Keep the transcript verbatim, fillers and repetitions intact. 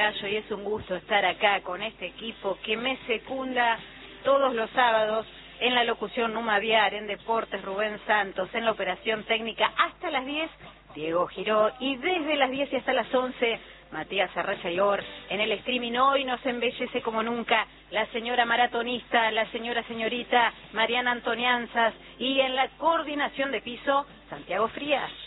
Gallo y es un gusto estar acá con este equipo que me secunda todos los sábados en la locución Numa Viar, en Deportes Rubén Santos, en la operación técnica hasta las diez, Diego Giró, y desde las diez y hasta las once, Matías Arrayayor. En el streaming hoy nos embellece como nunca la señora maratonista, la señora señorita Mariana Antonianzas, y en la coordinación de piso, Santiago Frías.